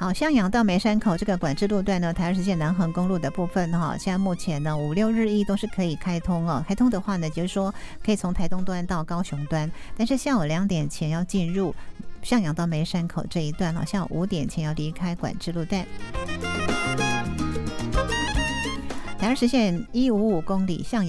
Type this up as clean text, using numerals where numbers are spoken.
好，向阳到梅山口这个管制路段呢，台20线南横公路的部分哈，现在目前呢5、6日都是可以开通哦。开通的话呢，就是说可以从台东端到高雄端，但是下午2点前要进入向阳到梅山口这一段，下午5点前要离开管制路段。台20线155公里向阳